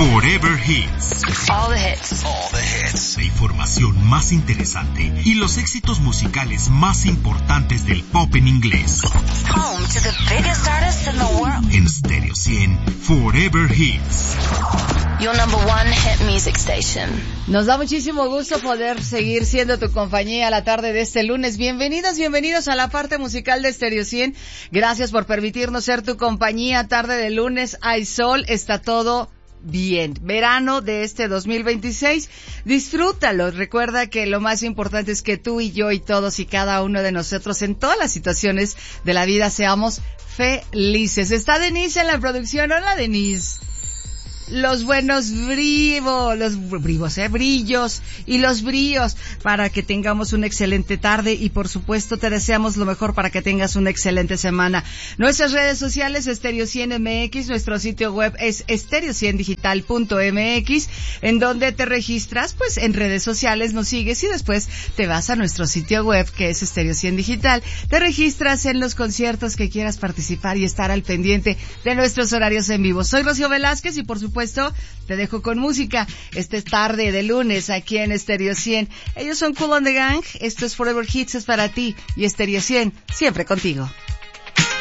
Forever Hits. All the hits. All the hits. La información más interesante y los éxitos musicales más importantes del pop en inglés. Home to the biggest artists in the world. En Stereo 100, Forever Hits. Your number one hit music station. Nos da muchísimo gusto poder seguir siendo tu compañía la tarde de este lunes. Bienvenidos a la parte musical de Stereo 100. Gracias por permitirnos ser tu compañía. Tarde de lunes, hay sol, está todo bien. Verano de este 2026, disfrútalo. Recuerda que lo más importante es que tú y yo y todos y cada uno de nosotros en todas las situaciones de la vida seamos felices. Está Denise en la producción. Hola, Denise. Los buenos brillos y los bríos para que tengamos una excelente tarde y por supuesto te deseamos lo mejor para que tengas una excelente semana. Nuestras redes sociales, Stereo 100 MX, nuestro sitio web es stereo100digital.mx, en donde te registras pues en redes sociales, nos sigues y después te vas a nuestro sitio web que es Stereo 100 Digital, te registras en los conciertos que quieras participar y estar al pendiente de nuestros horarios en vivo. Soy Rocío Velázquez y por supuesto te dejo con música. Esta es tarde de lunes aquí en Stereo 100. Ellos son Kool and the Gang. Esto es Forever Hits, es para ti. Y Stereo 100, siempre contigo.